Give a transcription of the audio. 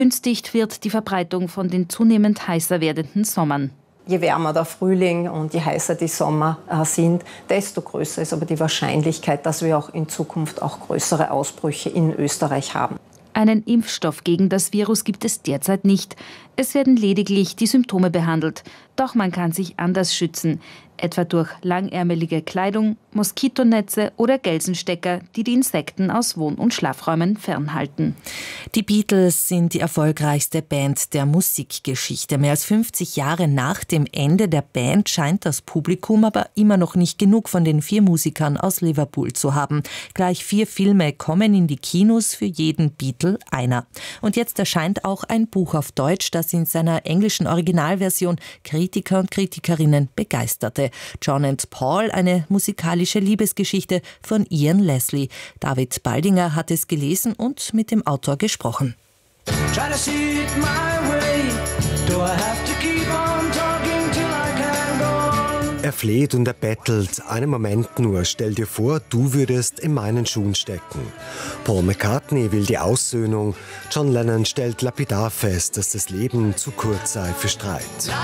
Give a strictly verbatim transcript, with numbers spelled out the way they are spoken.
Begünstigt wird die Verbreitung von den zunehmend heißer werdenden Sommern. Je wärmer der Frühling und je heißer die Sommer sind, desto größer ist aber die Wahrscheinlichkeit, dass wir auch in Zukunft auch größere Ausbrüche in Österreich haben. Einen Impfstoff gegen das Virus gibt es derzeit nicht. Es werden lediglich die Symptome behandelt. Doch man kann sich anders schützen, etwa durch langärmelige Kleidung, Moskitonetze oder Gelsenstecker, die die Insekten aus Wohn- und Schlafräumen fernhalten. Die Beatles sind die erfolgreichste Band der Musikgeschichte. Mehr als fünfzig Jahre nach dem Ende der Band scheint das Publikum aber immer noch nicht genug von den vier Musikern aus Liverpool zu haben. Gleich vier Filme kommen in die Kinos, für jeden Beatle einer. Und jetzt erscheint auch ein Buch auf Deutsch, das in seiner englischen Originalversion Kritiker und Kritikerinnen begeisterte. John and Paul, eine musikalische Liebesgeschichte von Ian Leslie. David Baldinger hat es gelesen und mit dem Autor gesprochen. Er fleht und er bettelt. Einen Moment nur. Stell dir vor, du würdest in meinen Schuhen stecken. Paul McCartney will die Aussöhnung. John Lennon stellt lapidar fest, dass das Leben zu kurz sei für Streit.